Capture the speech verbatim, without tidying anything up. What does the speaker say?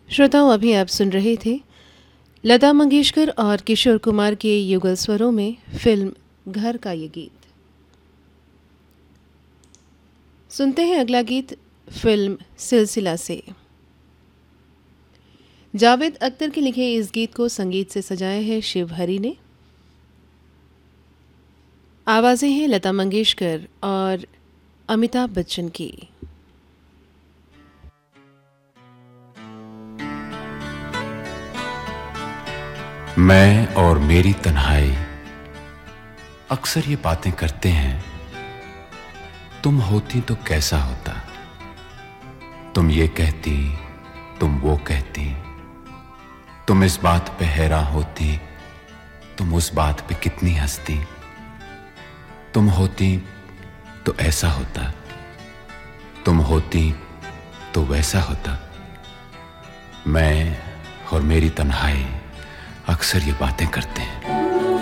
श्रोताओं, अभी आप सुन रहे थे लता मंगेशकर और किशोर कुमार के युगल स्वरों में फिल्म घर का ये गीत। सुनते हैं अगला गीत फिल्म सिलसिला से। जावेद अख्तर के लिखे इस गीत को संगीत से सजाया है शिव हरी ने। आवाज़ें हैं लता मंगेशकर और अमिताभ बच्चन की। मैं और मेरी तन्हाई अक्सर ये बातें करते हैं, तुम होती तो कैसा होता। तुम ये कहती, तुम वो कहती, तुम इस बात पे हैरान होती, तुम उस बात पे कितनी हंसती। तुम होती तो ऐसा होता, तुम होती तो वैसा होता। मैं और मेरी तन्हाई अक्सर ये बातें करते हैं।